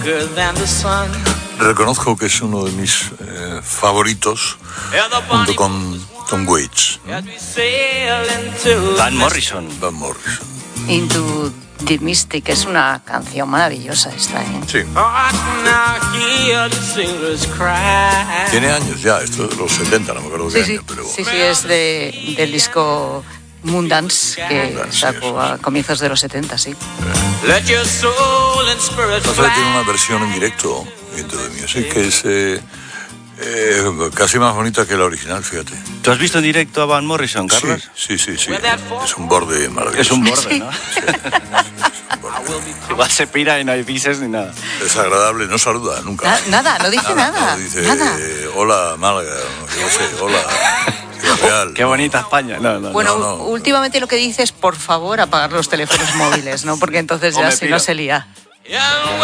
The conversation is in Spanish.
Reconozco que es uno de mis favoritos, junto con Tom Waits. Van Morrison. Into the Mystic es una canción maravillosa esta, ¿eh? Sí. Tiene años ya, esto de los 70, no me acuerdo qué año, pero... Sí, es del disco Moondance, que sacó a comienzos de los 70, sí. Tiene una versión en directo de The Music que es casi más bonita que la original, fíjate. ¿Tú has visto en directo a Van Morrison, Carlos? Sí. Es un borde maravilloso. Es un borde, Sí. ¿no? Igual se pira y no hay bises ni nada. Es agradable, no saluda nunca. Nada, no dice nada. No dice, nada. Hola Málaga, yo sé, hola Ciudad Real. Qué bonita España. No. Bueno, últimamente lo que dice es, por favor, apagar los teléfonos móviles, ¿no? Porque entonces ya si no se lía.